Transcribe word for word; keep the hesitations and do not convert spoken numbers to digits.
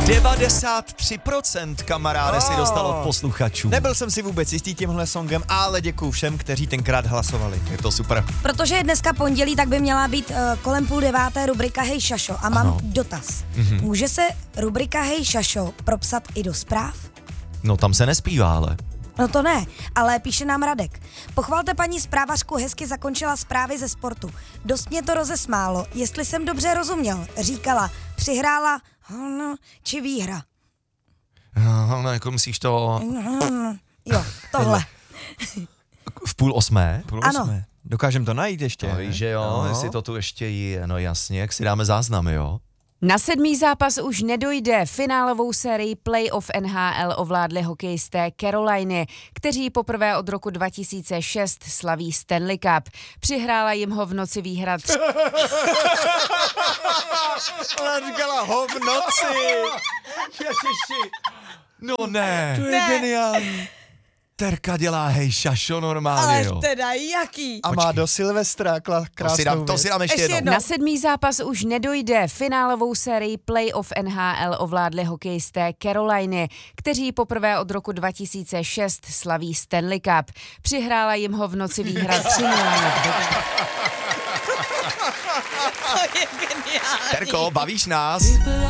devadesát tři procent kamaráde si dostal od posluchačů. Nebyl jsem si vůbec jistý tímhle songem, ale děkuju všem, kteří tenkrát hlasovali. Je to super. Protože je dneska pondělí, tak by měla být uh, kolem půl deváté rubrika Hej Šašo. A mám Ano. dotaz. Mhm. Může se rubrika Hej Šašo propsat i do zpráv? No tam se nespívá, ale. No to ne, ale píše nám Radek. Pochvalte paní zprávařku, hezky zakončila zprávy ze sportu. Dost mě to rozesmálo, jestli jsem dobře rozuměl. Říkala, přihrála no, či výhra. No, no jako myslíš to Jo, tohle. v půl osmé? Půl Ano. osmé. Dokážem to najít ještě. No, víš, že jo, No. jestli to tu ještě je, no jasně, jak si dáme záznamy, jo? Na sedmý zápas už nedojde. Finálovou sérii playoff N H L ovládli hokejisté Caroliny, kteří poprvé od roku dva tisíce šest slaví Stanley Cup. Přihrála jim ho v noci výhra tři... Ona říkala ho v noci. Ježiši. No ne. To je geniální. Terka dělá hej šašo normálně, Ale jo. teda jaký? A má do Silvestra kla- To krásnou si dám, to věc. si dám ještě, Ještě jednou. jednou. Na sedmý zápas už nedojde. Finálovou sérii playoff N H L ovládli hokejisté Caroliny, kteří poprvé od roku dva tisíce šest slaví Stanley Cup. Přihrála jim ho v noci výhra tři nula. To je geniální. Terko, bavíš nás?